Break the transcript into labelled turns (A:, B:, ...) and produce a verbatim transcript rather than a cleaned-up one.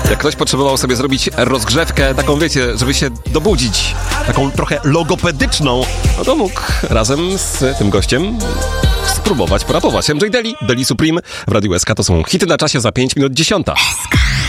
A: Jak ktoś potrzebował sobie zrobić rozgrzewkę, taką wiecie, żeby się dobudzić, taką trochę logopedyczną, no to mógł razem z tym gościem spróbować porapować. M J Deli, Deli Supreme w Radiu S K to są hity na czasie za pięć minut dziesiąta.